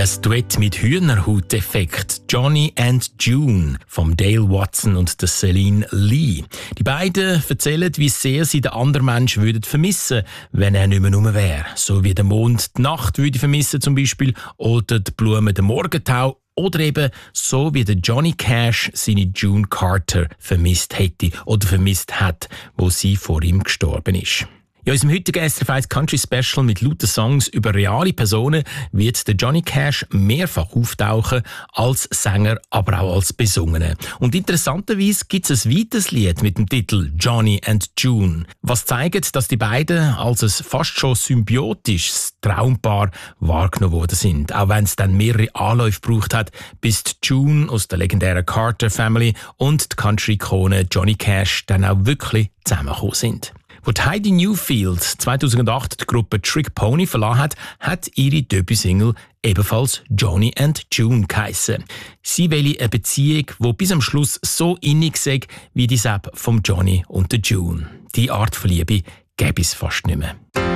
Ein Duett mit Hühnerhauteffekt. Johnny and June vom Dale Watson und der Celine Lee. Die beiden erzählen, wie sehr sie den anderen Menschen vermissen würden, wenn er nicht mehr rum wäre. So wie der Mond die Nacht würde vermissen zum Beispiel oder die Blumen den Morgentau. Oder eben so wie der Johnny Cash seine June Carter vermisst hätte oder vermisst hat, wo sie vor ihm gestorben ist. In unserem heutigen SRF 1 Country Special mit lauten Songs über reale Personen wird der Johnny Cash mehrfach auftauchen, als Sänger, aber auch als Besungene. Und interessanterweise gibt es ein weiteres Lied mit dem Titel Johnny and June, was zeigt, dass die beiden als ein fast schon symbiotisches Traumpaar wahrgenommen worden sind, auch wenn es dann mehrere Anläufe gebraucht hat, bis die June aus der legendären Carter Family und die Country-Ikone Johnny Cash dann auch wirklich zusammengekommen sind. Wo Heidi Newfield 2008 die Gruppe Trick Pony verlassen hat, hat ihre Debütsingle ebenfalls Johnny and June geheissen. Sie will eine Beziehung, die bis am Schluss so innig sei wie die Sepp vom Johnny und der June. Die Art von Liebe gäbe es fast nicht mehr.